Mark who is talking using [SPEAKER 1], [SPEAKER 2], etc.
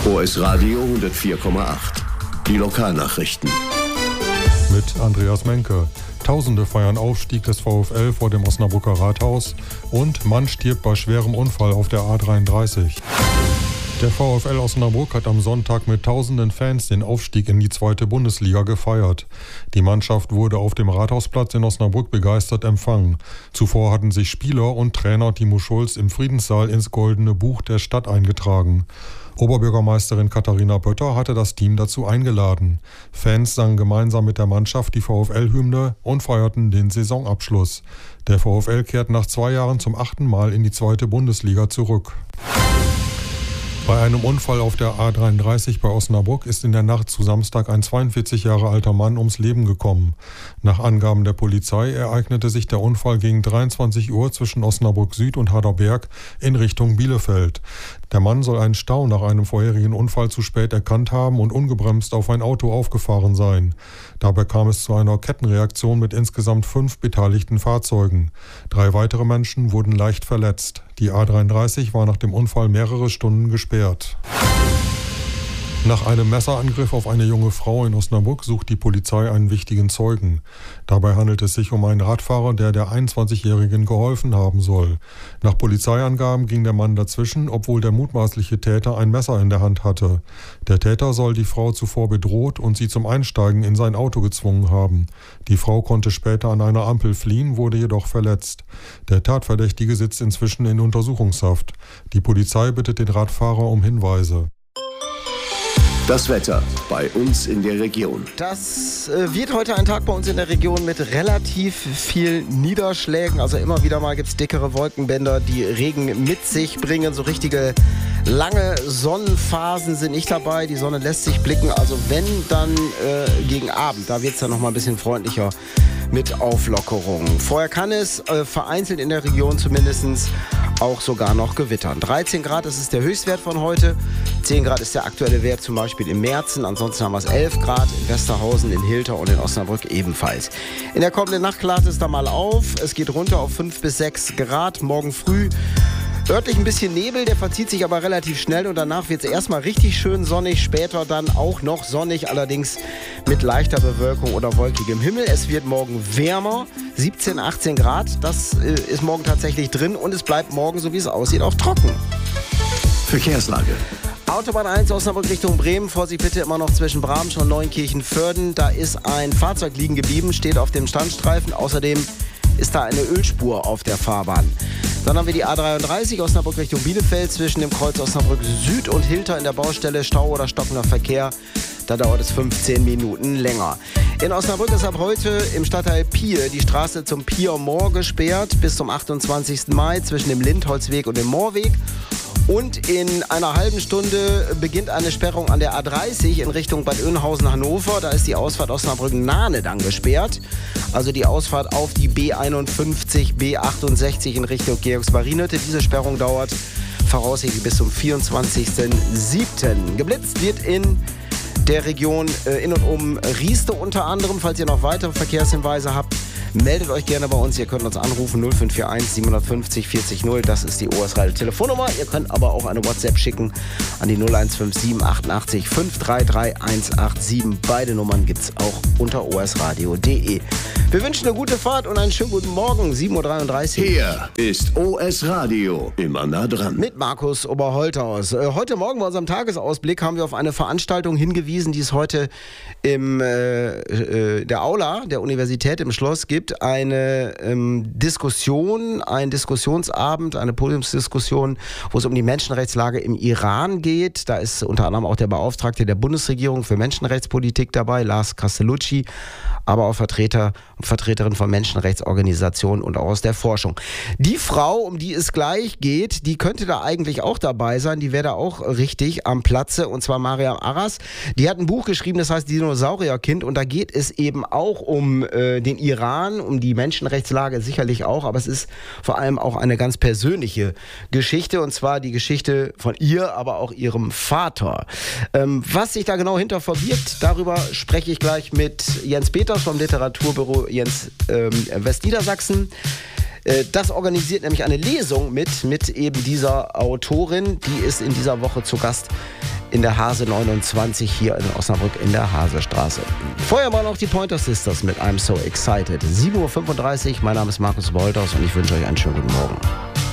[SPEAKER 1] OS Radio 104,8. Die Lokalnachrichten.
[SPEAKER 2] Mit Andreas Menke. Tausende feiern Aufstieg des VfL vor dem Osnabrücker Rathaus und Mann stirbt bei schwerem Unfall auf der A33. Der VfL Osnabrück hat am Sonntag mit tausenden Fans den Aufstieg in die 2. Bundesliga gefeiert. Die Mannschaft wurde auf dem Rathausplatz in Osnabrück begeistert empfangen. Zuvor hatten sich Spieler und Trainer Timo Schulz im Friedenssaal ins Goldene Buch der Stadt eingetragen. Oberbürgermeisterin Katharina Bötter hatte das Team dazu eingeladen. Fans sangen gemeinsam mit der Mannschaft die VfL-Hymne und feierten den Saisonabschluss. Der VfL kehrt nach 2 Jahren zum 8. Mal in die 2. Bundesliga zurück. Bei einem Unfall auf der A33 bei Osnabrück ist in der Nacht zu Samstag ein 42 Jahre alter Mann ums Leben gekommen. Nach Angaben der Polizei ereignete sich der Unfall gegen 23 Uhr zwischen Osnabrück Süd und Harderberg in Richtung Bielefeld. Der Mann soll einen Stau nach einem vorherigen Unfall zu spät erkannt haben und ungebremst auf ein Auto aufgefahren sein. Dabei kam es zu einer Kettenreaktion mit insgesamt 5 beteiligten Fahrzeugen. 3 weitere Menschen wurden leicht verletzt. Die A33 war nach dem Unfall mehrere Stunden gesperrt. Nach einem Messerangriff auf eine junge Frau in Osnabrück sucht die Polizei einen wichtigen Zeugen. Dabei handelt es sich um einen Radfahrer, der 21-Jährigen geholfen haben soll. Nach Polizeiangaben ging der Mann dazwischen, obwohl der mutmaßliche Täter ein Messer in der Hand hatte. Der Täter soll die Frau zuvor bedroht und sie zum Einsteigen in sein Auto gezwungen haben. Die Frau konnte später an einer Ampel fliehen, wurde jedoch verletzt. Der Tatverdächtige sitzt inzwischen in Untersuchungshaft. Die Polizei bittet den Radfahrer um Hinweise.
[SPEAKER 1] Das Wetter bei uns in der Region.
[SPEAKER 3] Das wird heute ein Tag bei uns in der Region mit relativ viel Niederschlägen. Also immer wieder mal gibt es dickere Wolkenbänder, die Regen mit sich bringen. So richtige lange Sonnenphasen sind nicht dabei. Die Sonne lässt sich blicken. Also wenn, dann gegen Abend. Da wird es dann noch mal ein bisschen freundlicher mit Auflockerungen. Vorher kann es vereinzelt in der Region zumindest auch sogar noch gewittern. 13 Grad ist es der Höchstwert von heute. 10 Grad ist der aktuelle Wert zum Beispiel in Merzen. Ansonsten haben wir es 11 Grad in Westerhausen, in Hilter und in Osnabrück ebenfalls. In der kommenden Nacht klart es da mal auf. Es geht runter auf 5 bis 6 Grad. Morgen früh örtlich ein bisschen Nebel, der verzieht sich aber relativ schnell und danach wird es erstmal richtig schön sonnig, später dann auch noch sonnig, allerdings mit leichter Bewölkung oder wolkigem Himmel. Es wird morgen wärmer, 17, 18 Grad, das ist morgen tatsächlich drin und es bleibt morgen, so wie es aussieht, auch trocken.
[SPEAKER 1] Verkehrslage.
[SPEAKER 3] Autobahn 1 Osnabrück Richtung Bremen, Vorsicht bitte immer noch zwischen Bramsch und Neunkirchen-Vörden. Da ist ein Fahrzeug liegen geblieben, steht auf dem Standstreifen, außerdem ist da eine Ölspur auf der Fahrbahn. Dann haben wir die A33 Osnabrück Richtung Bielefeld zwischen dem Kreuz Osnabrück Süd und Hilter in der Baustelle Stau oder stockender Verkehr. Da dauert es 15 Minuten länger. In Osnabrück ist ab heute im Stadtteil Pier die Straße zum Pier Moor gesperrt bis zum 28. Mai zwischen dem Lindholzweg und dem Moorweg. Und in einer halben Stunde beginnt eine Sperrung an der A30 in Richtung Bad Oeynhausen-Hannover. Da ist die Ausfahrt Osnabrück-Nahne dann gesperrt. Also die Ausfahrt auf die B51, B68 in Richtung Georgsmarienhütte. Diese Sperrung dauert voraussichtlich bis zum 24.07. Geblitzt wird in der Region in und um Rieste unter anderem. Falls ihr noch weitere Verkehrshinweise habt, meldet euch gerne bei uns. Ihr könnt uns anrufen 0541 750 40 0. Das ist die OS Radio Telefonnummer. Ihr könnt aber auch eine WhatsApp schicken an die 0157 88 533 187. Beide Nummern gibt es auch unter osradio.de. Wir wünschen eine gute Fahrt und einen schönen guten Morgen. 7.33 Uhr.
[SPEAKER 1] Hier ist OS Radio. Immer nah dran.
[SPEAKER 3] Mit Markus Oberholthaus. Heute Morgen bei unserem Tagesausblick haben wir auf eine Veranstaltung hingewiesen, die es heute in der Aula der Universität im Schloss gibt. Eine Diskussion, ein Diskussionsabend, eine Podiumsdiskussion, wo es um die Menschenrechtslage im Iran geht. Da ist unter anderem auch der Beauftragte der Bundesregierung für Menschenrechtspolitik dabei, Lars Castellucci, aber auch Vertreter und Vertreterinnen von Menschenrechtsorganisationen und auch aus der Forschung. Die Frau, um die es gleich geht, die könnte da eigentlich auch dabei sein, die wäre da auch richtig am Platze, und zwar Mariam Arras. Die hat ein Buch geschrieben, das heißt Dinosaurierkind, und da geht es eben auch um den Iran, um die Menschenrechtslage sicherlich auch, aber es ist vor allem auch eine ganz persönliche Geschichte, und zwar die Geschichte von ihr, aber auch ihrem Vater. Was sich da genau hinter verbirgt, darüber spreche ich gleich mit Jens Peters vom Literaturbüro Jens Westniedersachsen. Das organisiert nämlich eine Lesung mit eben dieser Autorin. Die ist in dieser Woche zu Gast in der Hase 29 hier in Osnabrück in der Hasestraße. Vorher mal noch die Pointer Sisters mit I'm So Excited. 7:35 Uhr, mein Name ist Markus Wolters und ich wünsche euch einen schönen guten Morgen.